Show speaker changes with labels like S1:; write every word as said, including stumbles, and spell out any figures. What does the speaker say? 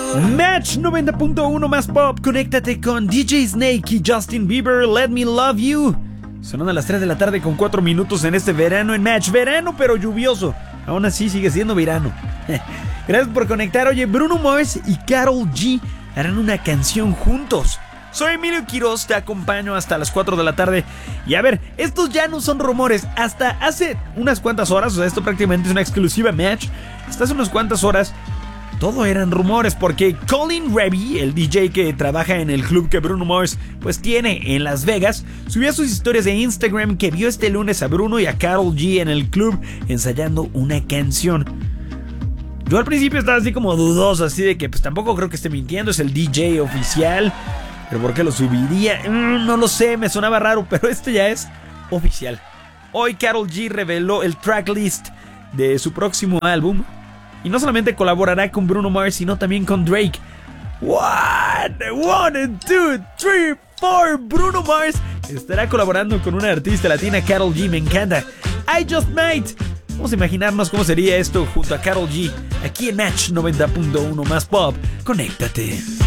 S1: Match noventa punto uno más pop. Conéctate con D J Snake y Justin Bieber. Let Me Love You. Sonando a las tres de la tarde con cuatro minutos en este verano en Match. Verano pero lluvioso. Aún así sigue siendo verano. Gracias por conectar. Oye, Bruno Mars y Karol G harán una canción juntos. Soy Emilio Quiroz, te acompaño hasta las cuatro de la tarde. Y a ver, estos ya no son rumores. Hasta hace unas cuantas horas, o sea, esto prácticamente es una exclusiva Match. Hasta hace unas cuantas horas todo eran rumores, porque Colin Revy, el D J que trabaja en el club que Bruno Mars pues tiene en Las Vegas, subió a sus historias de Instagram que vio este lunes a Bruno y a Karol G en el club ensayando una canción. Yo al principio estaba así como dudoso, así de que pues tampoco creo que esté mintiendo, es el D J oficial, pero ¿por qué lo subiría? Mm, no lo sé, me sonaba raro, pero este ya es oficial. Hoy Karol G reveló el tracklist de su próximo álbum. Y no solamente colaborará con Bruno Mars, sino también con Drake. One, one, two, three, four. Bruno Mars estará colaborando con una artista latina, Karol G. Me encanta. I Just Might. Vamos a imaginarnos cómo sería esto junto a Karol G. Aquí en Match noventa punto uno más pop. Conéctate.